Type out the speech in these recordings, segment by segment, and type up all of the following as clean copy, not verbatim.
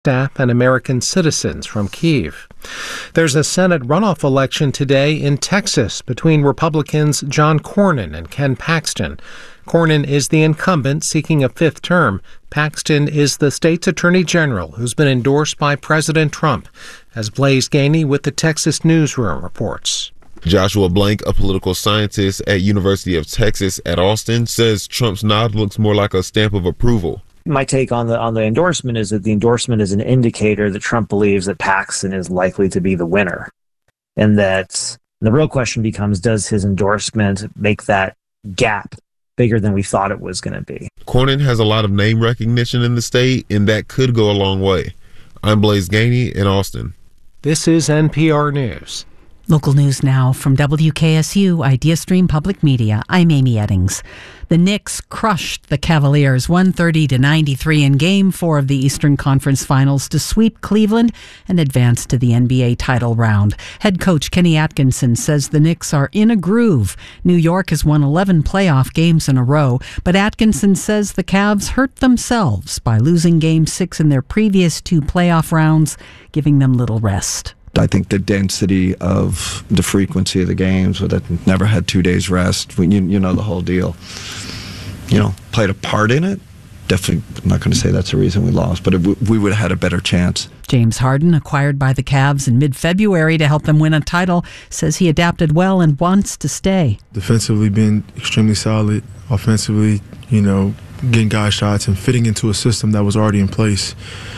staff and American citizens from Kyiv. There's a Senate runoff election today in Texas between Republicans John Cornyn and Ken Paxton. Cornyn is the incumbent seeking a fifth term. Paxton is the state's attorney general who's been endorsed by President Trump, as Blaise Gainey with the Texas Newsroom reports. Joshua Blank, a political scientist at University of Texas at Austin, says Trump's nod looks more like a stamp of approval. My take on the endorsement is that the endorsement is an indicator that Trump believes that Paxton is likely to be the winner. And that the real question becomes, does his endorsement make that gap bigger than we thought it was going to be? Cornyn has a lot of name recognition in the state, and that could go a long way. I'm Blaise Gainey in Austin. This is NPR News. Local news now from WKSU IdeaStream Public Media. I'm Amy Eddings. The Knicks crushed the Cavaliers 130-93 in Game 4 of the Eastern Conference Finals to sweep Cleveland and advance to the NBA title round. Head coach Kenny Atkinson says the Knicks are in a groove. New York has won 11 playoff games in a row, but Atkinson says the Cavs hurt themselves by losing Game 6 in their previous two playoff rounds, giving them little rest. I think the density of the frequency of the games, that never had 2 days rest, you know the whole deal, played a part in it. Definitely not going to say that's the reason we lost, but we would have had a better chance. James Harden, acquired by the Cavs in mid-February to help them win a title, says he adapted well and wants to stay. Defensively been extremely solid. Offensively, getting guy shots and fitting into a system that was already in place.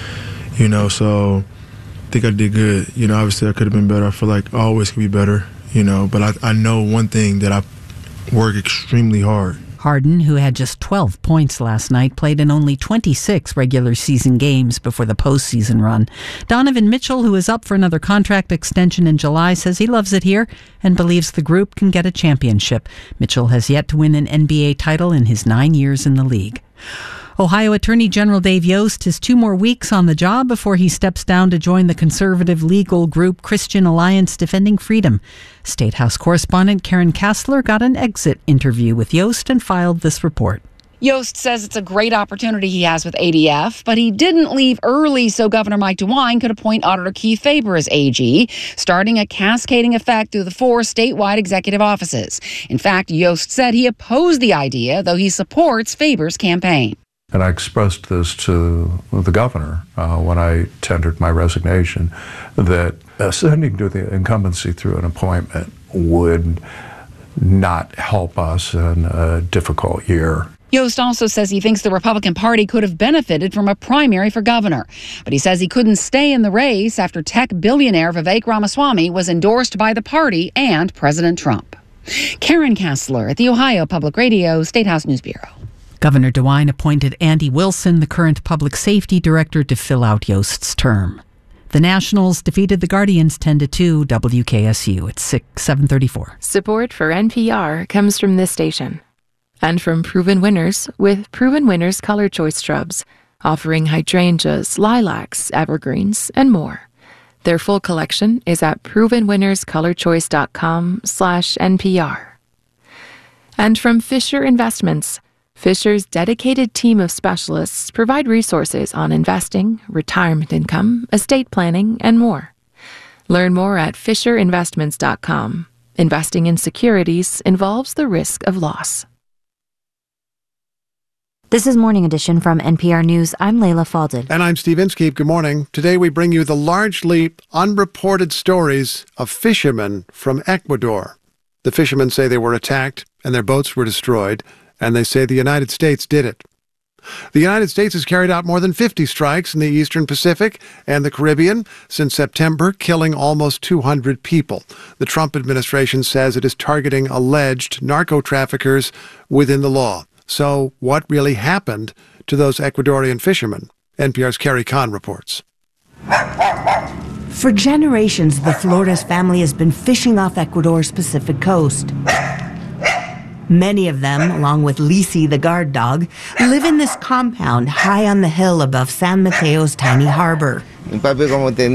So I think I did good. Obviously I could have been better. I feel like I always could be better, but I know one thing, that I work extremely hard. Harden, who had just 12 points last night, played in only 26 regular season games before the postseason run. Donovan Mitchell, who is up for another contract extension in July, says he loves it here and believes the group can get a championship. Mitchell has yet to win an NBA title in his 9 years in the league. Ohio Attorney General Dave Yost has 2 more weeks on the job before he steps down to join the conservative legal group Christian Alliance Defending Freedom. State House correspondent Karen Kassler got an exit interview with Yost and filed this report. Yost says it's a great opportunity he has with ADF, but he didn't leave early so Governor Mike DeWine could appoint Auditor Keith Faber as AG, starting a cascading effect through the 4 statewide executive offices. In fact, Yost said he opposed the idea, though he supports Faber's campaign. And I expressed this to the governor when I tendered my resignation, that ascending to the incumbency through an appointment would not help us in a difficult year. Yost also says he thinks the Republican Party could have benefited from a primary for governor. But he says he couldn't stay in the race after tech billionaire Vivek Ramaswamy was endorsed by the party and President Trump. Karen Kassler at the Ohio Public Radio State House News Bureau. Governor DeWine appointed Andy Wilson, the current public safety director, to fill out Yost's term. The Nationals defeated the Guardians 10-2. WKSU at 7:34. Support for NPR comes from this station and from Proven Winners with Proven Winners Color Choice Shrubs, offering hydrangeas, lilacs, evergreens, and more. Their full collection is at provenwinnerscolorchoice.com/NPR. And from Fisher Investments. Fisher's dedicated team of specialists provide resources on investing, retirement income, estate planning, and more. Learn more at FisherInvestments.com. Investing in securities involves the risk of loss. This is Morning Edition from NPR News. I'm Layla Falded. And I'm Steve Inskeep. Good morning. Today we bring you the largely unreported stories of fishermen from Ecuador. The fishermen say they were attacked and their boats were destroyed, and they say the United States did it. The United States has carried out more than 50 strikes in the Eastern Pacific and the Caribbean since September, killing almost 200 people. The Trump administration says it is targeting alleged narco-traffickers within the law. So what really happened to those Ecuadorian fishermen? NPR's Carrie Kahn reports. For generations, the Flores family has been fishing off Ecuador's Pacific coast. Many of them, along with Lisi the guard dog, live in this compound high on the hill above San Mateo's tiny harbor. My puppy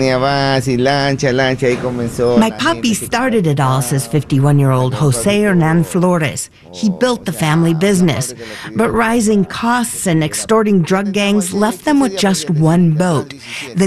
started it all, says 51-year-old Jose Hernan Flores. He built the family business, but rising costs and extorting drug gangs left them with just one boat. The